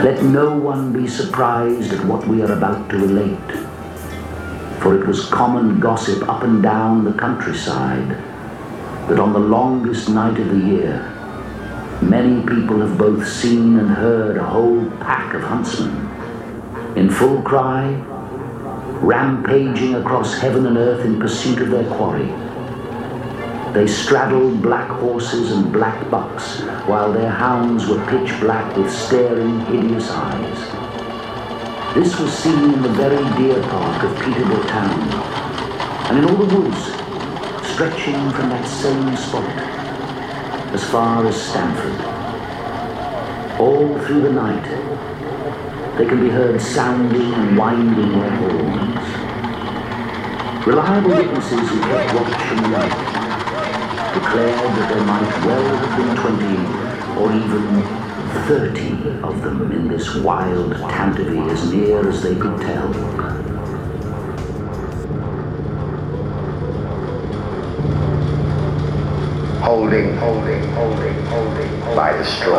Let no one be surprised at what we are about to relate, for it was common gossip up and down the countryside that on the longest night of the year, many people have both seen and heard a whole pack of huntsmen in full cry, rampaging across heaven and earth in pursuit of their quarry. They straddled black horses and black bucks, while their hounds were pitch black with staring, hideous eyes. This was seen in the very deer park of Peterborough town, and in all the woods, stretching from that same spot as far as Stamford. All through the night, they can be heard sounding and winding their horns. Reliable witnesses who kept watch from the night declared that there might well have been 20 or even 30 of them in this wild Tantivy as near as they could tell. Holding by the straw.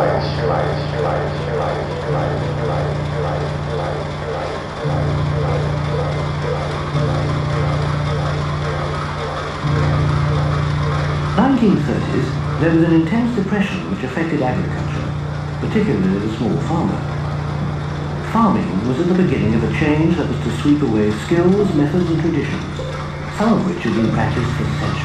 1930s, there was an intense depression which affected agriculture, particularly the small farmer. Farming was at the beginning of a change that was to sweep away skills, methods and traditions, some of which had been practiced for centuries.